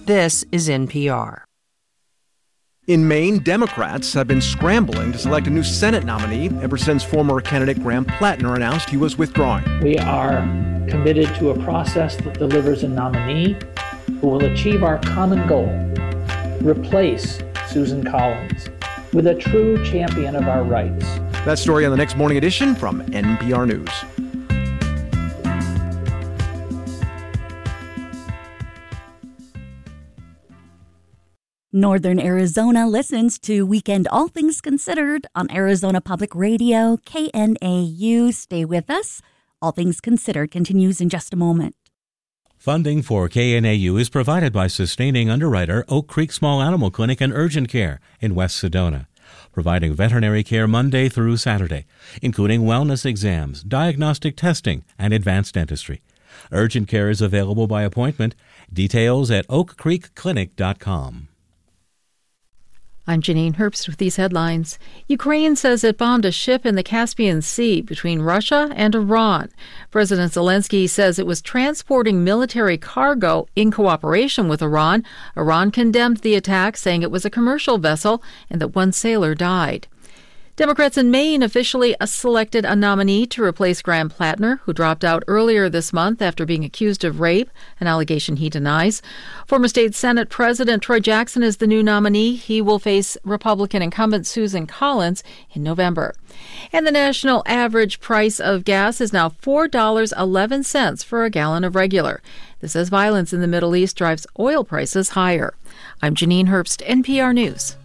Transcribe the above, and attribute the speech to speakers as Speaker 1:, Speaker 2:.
Speaker 1: This is NPR.
Speaker 2: In Maine, Democrats have been scrambling to select a new Senate nominee ever since former candidate Graham Plattner announced he was withdrawing.
Speaker 3: We are committed to a process that delivers a nominee who will achieve our common goal, replace Susan Collins with a true champion of our rights.
Speaker 2: That story on the next morning edition from NPR News.
Speaker 4: Northern Arizona listens to Weekend All Things Considered on Arizona Public Radio, KNAU. Stay with us. All Things Considered continues in just a moment.
Speaker 5: Funding for KNAU is provided by sustaining underwriter Oak Creek Small Animal Clinic and Urgent Care in West Sedona, providing veterinary care Monday through Saturday, including wellness exams, diagnostic testing, and advanced dentistry. Urgent care is available by appointment. Details at oakcreekclinic.com.
Speaker 6: I'm Janine Herbst with these headlines. Ukraine says it bombed a ship in the Caspian Sea between Russia and Iran. President Zelensky says it was transporting military cargo in cooperation with Iran. Iran condemned the attack, saying it was a commercial vessel and that one sailor died. Democrats in Maine officially selected a nominee to replace Graham Plattner, who dropped out earlier this month after being accused of rape, an allegation he denies. Former state Senate President Troy Jackson is the new nominee. He will face Republican incumbent Susan Collins in November. And the national average price of gas is now $4.11 for a gallon of regular. This as violence in the Middle East drives oil prices higher. I'm Janine Herbst, NPR News.